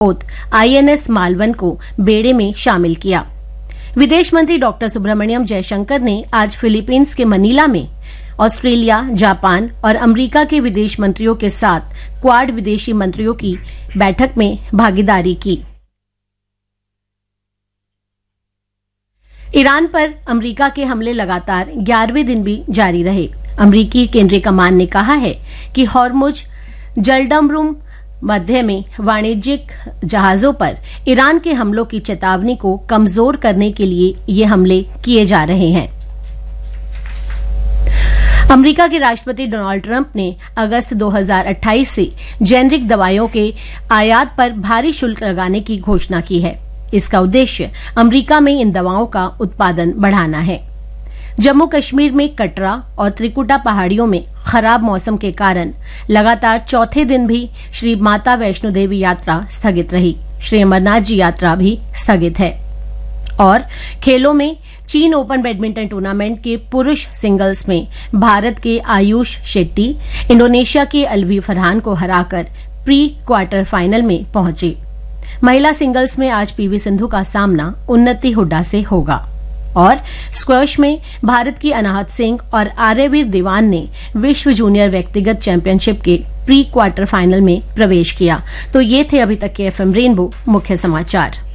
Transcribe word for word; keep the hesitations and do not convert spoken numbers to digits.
INS Malvan को बेड़े में शामिल किया। विदेश मंत्री डॉक्टर सुब्रमण्यम जयशंकर ने आज फिलीपींस के मनीला में ऑस्ट्रेलिया, जापान और अमेरिका के विदेश मंत्रियों के साथ क्वाड विदेशी मंत्रियों की बैठक में भागीदारी की। ईरान पर अमेरिका के हमले लगातार ग्यारहवें दिन भी जारी रहे। अमेरिकी केंद्रीय कमान ने कहा है कि हॉर्मुज जलडमरुम मध्य में वाणिज्यिक जहाजों पर ईरान के हमलों की चेतावनी को कमजोर करने के लिए ये हमले किए जा रहे हैं। अमेरिका के राष्ट्रपति डोनाल्ड ट्रंप ने अगस्त दो हज़ार अट्ठाईस से जेनेरिक दवाइयों के आयात पर भारी शुल्क लगाने की घोषणा की है। इसका उद्देश्य अमेरिका में इन दवाओं का उत्पादन बढ़ाना है। जम्मू कश्मीर में कटरा और त्रिकुटा पहाड़ियों में खराब मौसम के कारण लगातार चौथे दिन भी श्री माता वैष्णो देवी यात्रा स्थगित रही। श्री अमरनाथ जी यात्रा भी स्थगित है। और खेलों में चीन ओपन बैडमिंटन टूर्नामेंट के पुरुष सिंगल्स में भारत के आयुष शेट्टी इंडोनेशिया के अलवी फरहान को हराकर प्री क्वार्टर फाइनल में पहुंचे। महिला सिंगल्स में आज पीवी सिंधु का सामना उन्नति हुड्डा से होगा। और स्क्वैश में भारत की अनाहत सिंह और आर्यवीर दीवान ने विश्व जूनियर व्यक्तिगत चैंपियनशिप के प्री क्वार्टर फाइनल में प्रवेश किया। तो ये थे अभी तक के एफएम रेनबो मुख्य समाचार।